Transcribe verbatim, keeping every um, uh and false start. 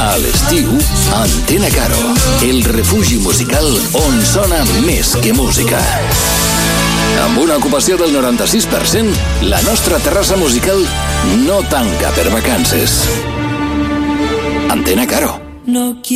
A l'estiu, Antena Caro, el refugi musical on sona més que música. Amb una ocupació del noranta-sis per cent, la nostra terrassa musical no tanca per vacances. Antena Caro. No